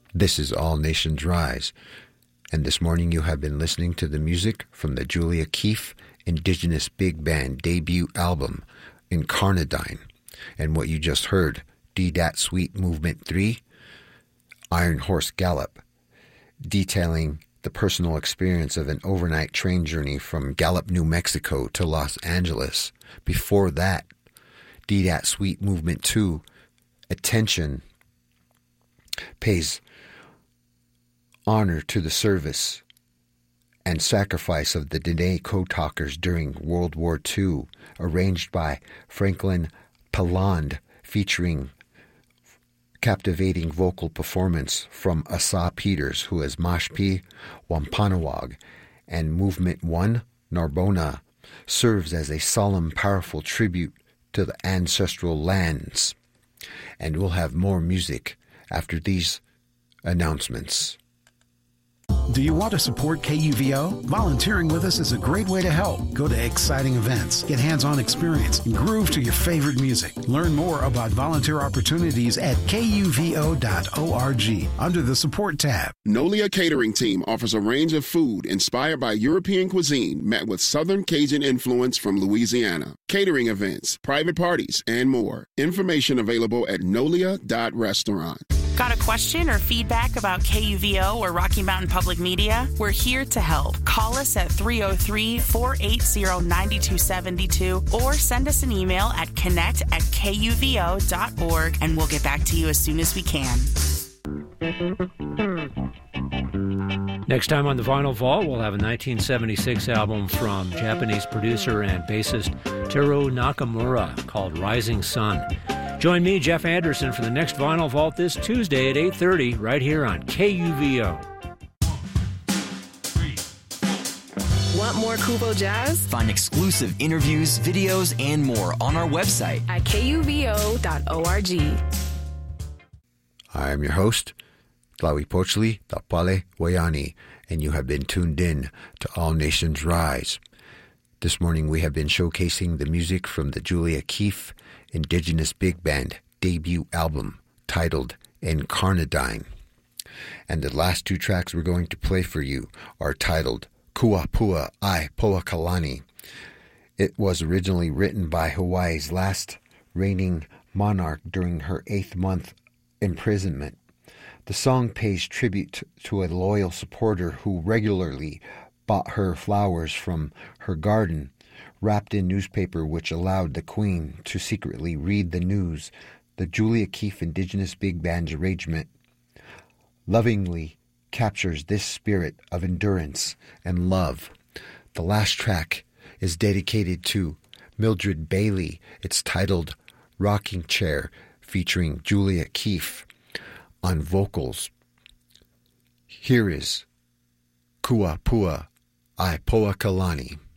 This is All Nations Rise, and this morning you have been listening to the music from the Julia Keefe Indigenous Big Band debut album, Incarnadine, and what you just heard, D Dat Suite Movement 3, Iron Horse Gallop, detailing the personal experience of an overnight train journey from Gallup, New Mexico to Los Angeles. Before that, D Dat Suite Movement 2, Attention, pays honor to the service and sacrifice of the Dene Code Talkers during World War II, arranged by Franklin Palland, featuring captivating vocal performance from Asa Peters, who is Mashpee Wampanoag, and Movement 1, Narbona, serves as a solemn, powerful tribute to the ancestral lands. And we'll have more music after these announcements. Do you want to support KUVO? Volunteering with us is a great way to help. Go to exciting events, get hands-on experience, and groove to your favorite music. Learn more about volunteer opportunities at kuvo.org under the Support tab. Nolia Catering Team offers a range of food inspired by European cuisine met with Southern Cajun influence from Louisiana. Catering events, private parties, and more. Information available at nolia.restaurant. Got a question or feedback about KUVO or Rocky Mountain Public Media? We're here to help. Call us at 303-480-9272 or send us an email at connect@kuvo.org and we'll get back to you as soon as we can. Next time on the Vinyl Vault, we'll have a 1976 album from Japanese producer and bassist Teru Nakamura called Rising Sun. Join me, Jeff Anderson, for the next Vinyl Vault this Tuesday at 8:30 right here on KUVO. Want more Kubo Jazz? Find exclusive interviews, videos, and more on our website at kuvo.org. I am your host, Tlawi Pochli Tapale Wayani, and you have been tuned in to All Nations Rise. This morning we have been showcasing the music from the Julia Keefe Indigenous Big Band debut album titled Incarnadine. And the last two tracks we're going to play for you are titled Kua Pua Ai Poakalani. It was originally written by Hawaii's last reigning monarch during her 8th month imprisonment. The song pays tribute to a loyal supporter who regularly bought her flowers from her garden, wrapped in newspaper which allowed the Queen to secretly read the news. The Julia Keefe Indigenous Big Band's arrangement lovingly captures this spirit of endurance and love. The last track is dedicated to Mildred Bailey. It's titled Rocking Chair, featuring Julia Keefe on vocals. Here is Kua Pua Ai Poakalani.